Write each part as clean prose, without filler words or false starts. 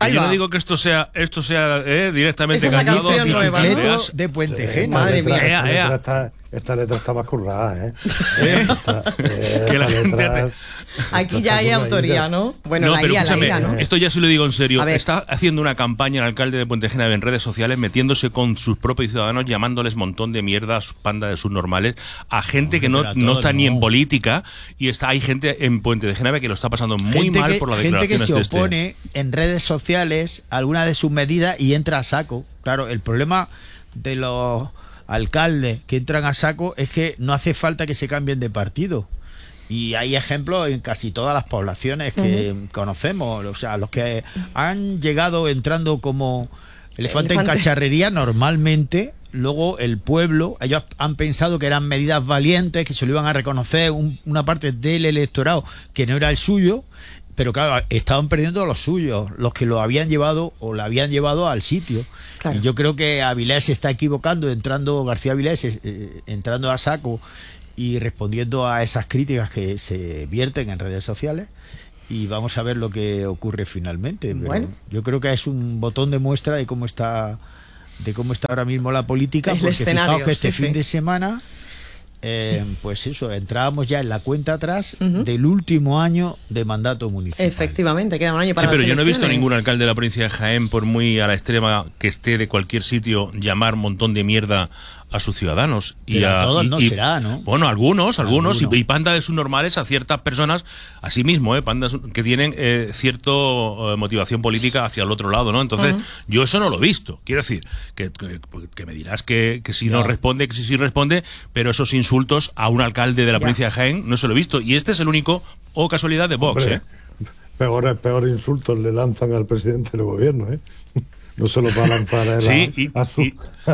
Yo no digo que esto sea directamente cantado. Esa es la canción nueva, ¿no? De Puentejena. Madre mía. Esta letra está más currada, ¿eh? Que la gente Aquí ya hay autoría, ¿no? Bueno, no, la pero IA, escúchame, ¿no? esto ya se lo digo en serio. A ver. Está haciendo una campaña el alcalde de Puentejena en redes sociales, metiéndose con sus propios ciudadanos, llamándoles montón de mierdas, panda de subnormales, a gente que no está ni en política, y hay gente en Puentejena que lo está pasando muy mal por las declaraciones gente que de se opone en redes sociales a alguna de sus medidas y entra a saco. Claro, el problema de los alcaldes que entran a saco es que no hace falta que se cambien de partido. Y hay ejemplos en casi todas las poblaciones que conocemos. O sea, los que han llegado entrando como elefante en cacharrería, normalmente, luego el pueblo, ellos han pensado que eran medidas valientes, que se lo iban a reconocer una parte del electorado que no era el suyo, pero claro, estaban perdiendo los suyos, los que lo habían llevado o la habían llevado al sitio. Claro. Y yo creo que Avilés se está equivocando, García Avilés entrando a saco y respondiendo a esas críticas que se vierten en redes sociales, y vamos a ver lo que ocurre finalmente. Bueno. Yo creo que es un botón de muestra de cómo está ahora mismo la política, porque fijaos que este fin de semana pues eso, entrábamos ya en la cuenta atrás del último año de mandato municipal. Efectivamente, queda un año para las pero yo no he visto elecciones. ningún alcalde de la provincia de Jaén, por muy a la extrema que esté de cualquier sitio, llamar un montón de mierda a sus ciudadanos. Todos no será, ¿no? Bueno, algunos y panda de subnormales a ciertas personas, así mismo, pandas que tienen cierta motivación política hacia el otro lado, ¿no? Entonces, yo eso no lo he visto. Quiero decir, que me dirás que si no responde, que si sí responde, pero esos insultos a un alcalde de la provincia de Jaén no se lo he visto. Y este es el único, o casualidad, de Vox, Hombre, peor insultos le lanzan al presidente del gobierno, ¿eh? No se lo va a lanzar a su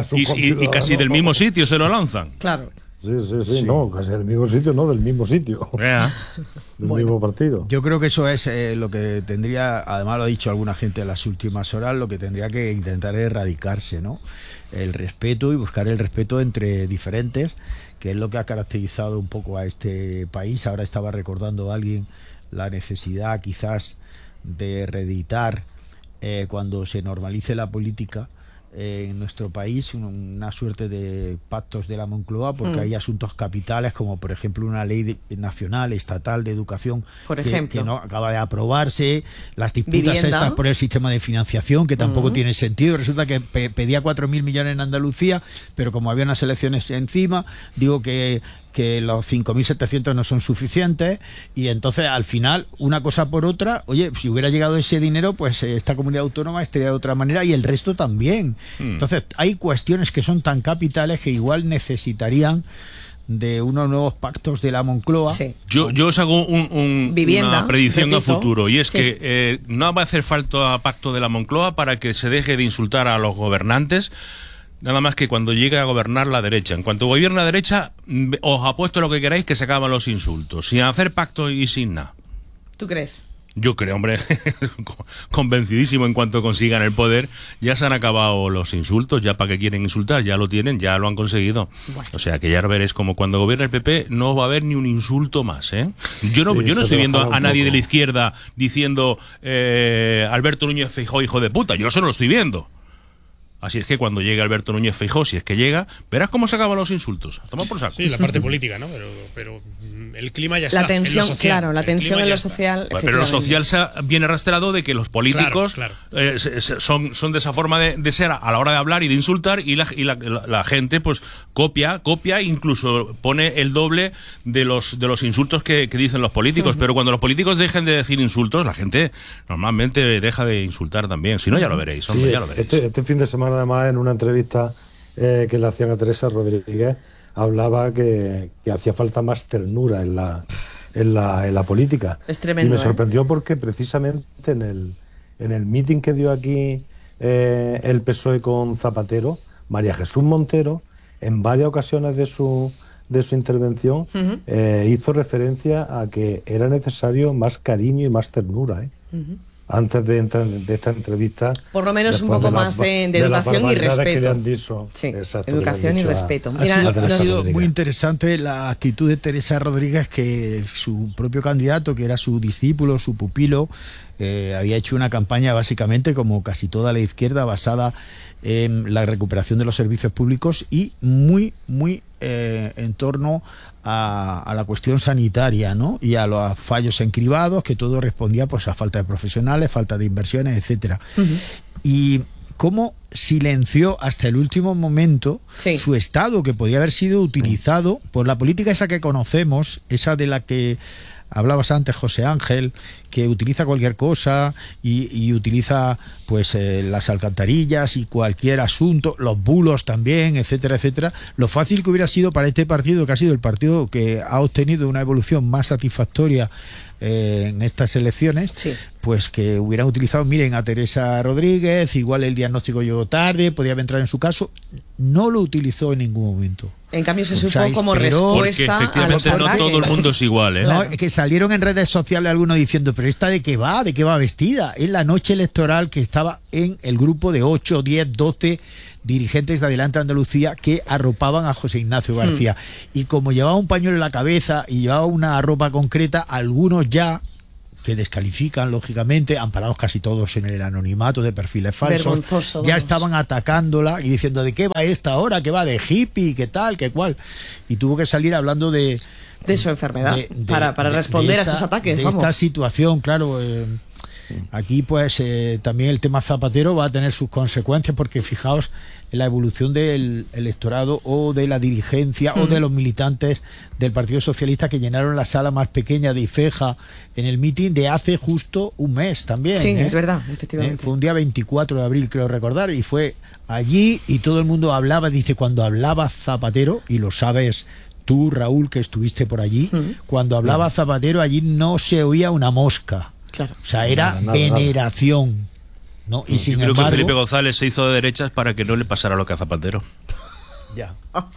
y casi del mismo sitio se lo lanzan. Claro. Sí, no, casi del mismo sitio, no, del mismo sitio. Del mismo partido. Yo creo que eso es lo que tendría, además lo ha dicho alguna gente en las últimas horas, lo que tendría que intentar es erradicarse, ¿no? El respeto y buscar el respeto entre diferentes, que es lo que ha caracterizado un poco a este país. Ahora estaba recordando a alguien la necesidad quizás de reeditar cuando se normalice la política en nuestro país, una suerte de pactos de la Moncloa, porque hay asuntos capitales como por ejemplo una ley nacional, estatal de educación, por ejemplo, que no acaba de aprobarse, las disputas estas por el sistema de financiación, que tampoco tiene sentido. Resulta que pedía 4.000 millones en Andalucía, pero como había unas elecciones encima, digo que los 5.700 no son suficientes, y entonces al final, una cosa por otra, oye, si hubiera llegado ese dinero, pues esta comunidad autónoma estaría de otra manera y el resto también. Entonces hay cuestiones que son tan capitales que igual necesitarían de unos nuevos pactos de la Moncloa. Sí. Yo os hago una predicción a futuro, y es que no va a hacer falta pacto de la Moncloa para que se deje de insultar a los gobernantes. Nada más que cuando llegue a gobernar la derecha. En cuanto gobierne la derecha, os apuesto lo que queráis, que se acaban los insultos, sin hacer pacto y sin nada. ¿Tú crees? Yo creo, hombre, convencidísimo. En cuanto consigan el poder, ya se han acabado los insultos. Ya para qué quieren insultar, ya lo tienen, ya lo han conseguido. Bueno. O sea que ya veréis como cuando gobierne el PP no va a haber ni un insulto más, ¿eh? Yo no estoy viendo a nadie de la izquierda diciendo Alberto Núñez Feijóo, hijo de puta. Yo eso no lo estoy viendo. Así es que cuando llegue Alberto Núñez Feijóo, si es que llega, verás cómo se acaban los insultos. Toma por saco. Sí, la parte política, ¿no? Pero el clima ya está. La tensión, en lo social. claro, la tensión en lo social. Pero lo social viene arrastrado de que los políticos son de esa forma de ser a la hora de hablar y de insultar, y la gente pues copia, incluso pone el doble de los insultos que dicen los políticos. Pero cuando los políticos dejen de decir insultos, la gente normalmente deja de insultar también. Si no, ya lo veréis, hombre, ya lo veréis. Este fin de semana, además, en una entrevista que le hacían a Teresa Rodríguez, hablaba que hacía falta más ternura en la política. Es tremendo. Y me sorprendió porque precisamente en el meeting que dio aquí el PSOE con Zapatero, María Jesús Montero, en varias ocasiones de su intervención, hizo referencia a que era necesario más cariño y más ternura. antes de esta entrevista. Por lo menos un poco más de educación y respeto. Sí, exacto, educación y respeto. Ha sido muy interesante la actitud de Teresa Rodríguez, que su propio candidato, que era su discípulo, su pupilo, había hecho una campaña básicamente, como casi toda la izquierda, basada en la recuperación de los servicios públicos y muy en torno a la cuestión sanitaria, ¿no? Y a los fallos en cribados, que todo respondía pues a falta de profesionales, falta de inversiones, etcétera. Y cómo silenció hasta el último momento su estado, que podía haber sido utilizado por la política esa que conocemos, esa de la que hablabas antes, José Ángel, que utiliza cualquier cosa y utiliza pues las alcantarillas y cualquier asunto, los bulos también, etcétera, etcétera. Lo fácil que hubiera sido para este partido, que ha sido el partido que ha obtenido una evolución más satisfactoria en estas elecciones, pues que hubieran utilizado, miren, a Teresa Rodríguez, igual el diagnóstico llegó tarde, podía haber entrado en su caso. No lo utilizó en ningún momento. En cambio se supo como respuesta a los ataques. No todo el mundo es igual, ¿eh? No, que salieron en redes sociales algunos diciendo, pero ¿esta de qué va? ¿De qué va vestida? Es la noche electoral que estaba en el grupo de 8, 10, 12 dirigentes de Adelante Andalucía que arropaban a José Ignacio García. Y como llevaba un pañuelo en la cabeza y llevaba una ropa concreta, algunos ya, que descalifican, lógicamente, amparados casi todos en el anonimato de perfiles falsos, ya estaban atacándola y diciendo, ¿de qué va esta ahora? ¿Qué va? ¿De hippie? ¿Qué tal? ¿Qué cual? Y tuvo que salir hablando de su enfermedad, para responder a esos ataques. Esta situación, claro. Aquí pues también el tema Zapatero va a tener sus consecuencias, porque fijaos en la evolución del electorado o de la dirigencia o de los militantes del Partido Socialista, que llenaron la sala más pequeña de Ifeja en el mitin de hace justo un mes también. Sí, es verdad, efectivamente. Fue un día 24 de abril, creo recordar, y fue allí y todo el mundo hablaba, dice, cuando hablaba Zapatero, y lo sabes tú, Raúl, que estuviste por allí, cuando hablaba Zapatero allí no se oía una mosca. Claro. O sea, era veneración. ¿No? Y sin Yo creo embargo, que Felipe González se hizo de derechas para que no le pasara lo que a Zapatero. Ya.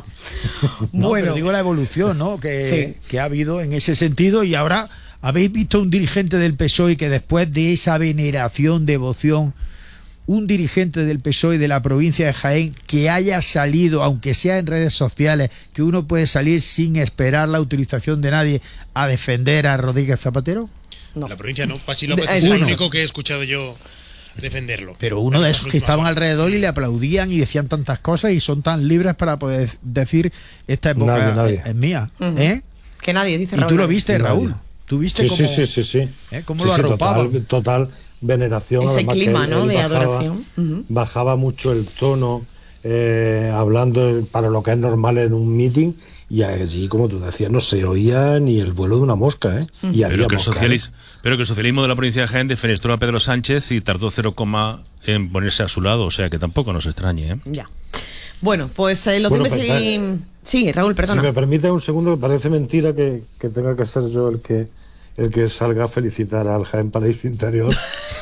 No, bueno, pero digo la evolución, ¿no? Que ha habido en ese sentido. Y ahora habéis visto un dirigente del PSOE que después de esa veneración, devoción, un dirigente del PSOE de la provincia de Jaén que haya salido, aunque sea en redes sociales, que uno puede salir sin esperar la utilización de nadie, a defender a Rodríguez Zapatero. No. La provincia no, Pachi López es el único que he escuchado yo defenderlo. Pero uno de esos que estaban alrededor y le aplaudían y decían tantas cosas y son tan libres para poder decir, esta época nadie. Es mía. Que nadie dice, Raúl. Y tú lo viste, Raúl. Tú viste sí. Cómo lo arropaba. Total veneración. Ese clima, ¿no? De adoración. Bajaba mucho el tono, hablando para lo que es normal en un meeting, y allí, como tú decías, no se oía ni el vuelo de una mosca, y pero que el socialismo de la provincia de Jaén defenestró a Pedro Sánchez y tardó 0, en ponerse a su lado, o sea que tampoco nos extrañe, Ya. Bueno, pues lo firmes y... Sí, Raúl, perdona. Si me permite un segundo, me parece mentira que tenga que ser yo el que salga a felicitar al Jaén Paraíso Interior.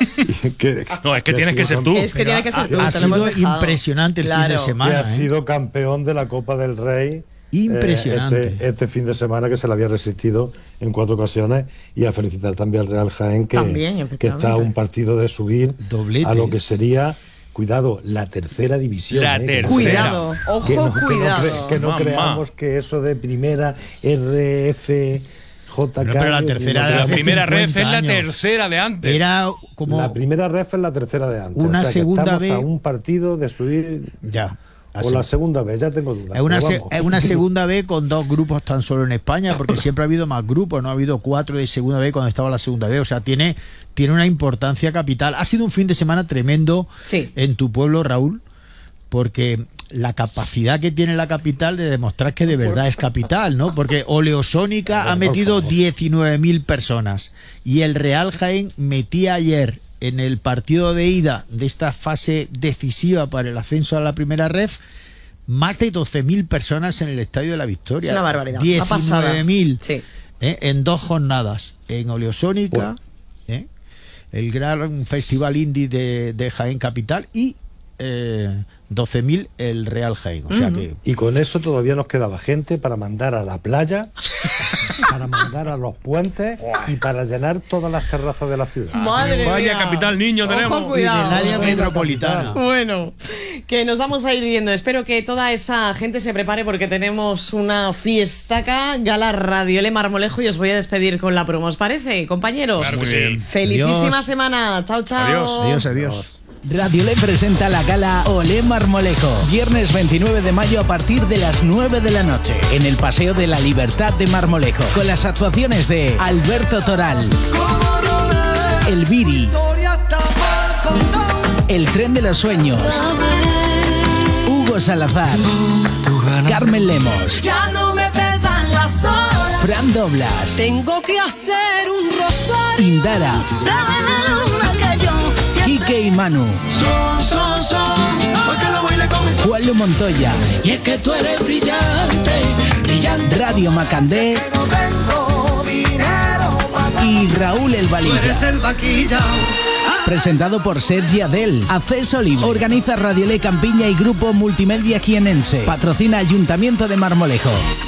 No, es que tienes que ser tú. Es que tiene que ser tú. Ha sido impresionante el fin de semana. Que ha sido campeón de la Copa del Rey. Impresionante. Este fin de semana, que se le había resistido en 4 ocasiones, y a felicitar también al Real Jaén, que está a un partido de subir a lo que sería, cuidado, la tercera división. La tercera. Cuidado, ojo, cuidado. Que no creamos que eso de primera RF... Pero la tercera, la primera ref es la tercera de antes. Era como la primera ref es la tercera de antes. Una segunda vez a un partido de subir. Ya. O la segunda vez, ya tengo dudas. Es una segunda vez con 2 grupos tan solo en España, porque siempre ha habido más grupos, no ha habido 4 de segunda vez cuando estaba la segunda vez. O sea, tiene una importancia capital. Ha sido un fin de semana tremendo en tu pueblo, Raúl, porque la capacidad que tiene la capital de demostrar que de verdad es capital, ¿no? Porque Oleosónica ha metido 19.000 personas y el Real Jaén metía ayer en el partido de ida de esta fase decisiva para el ascenso a la primera ref más de 12.000 personas en el Estadio de la Victoria. Es una barbaridad. 19.000 en 2 jornadas en Oleosónica, el gran festival indie de Jaén Capital, y 12.000 el Real Jaén. O sea que... Y con eso todavía nos quedaba gente para mandar a la playa, para mandar a los puentes y para llenar todas las terrazas de la ciudad. Madre Vaya mía. capital niño Ojo, tenemos. cuidado. Y del área metropolitana. Bueno, que nos vamos a ir yendo. Espero que toda esa gente se prepare porque tenemos una fiestaca, Gala Radiole Marmolejo, y os voy a despedir con la promo. ¿Os parece, compañeros? Claro que sí. Felicísima Adiós. semana. Chao, chao. Adiós. Radiole presenta la gala Olé Marmolejo, viernes 29 de mayo a partir de las 9 de la noche, en el Paseo de la Libertad de Marmolejo, con las actuaciones de Alberto Toral, El Viri, El Tren de los Sueños, Hugo Salazar, Carmen Lemos, Ya no me pesan las horas. Fran Doblas, Tengo que hacer un rosario. Indara, Sabe la luna que yo siempre Quique y Manu, porque lo baile con mis Juan Lu Montoya, Y es que tú eres brillante, brillante. Radio Macandé No tengo dinero para y Raúl El Valilla. el vaquillao. Presentado por Sergi Adel. Acceso libre. Organiza Radiole Campiña y Grupo Multimedia Quienense. Patrocina Ayuntamiento de Marmolejo.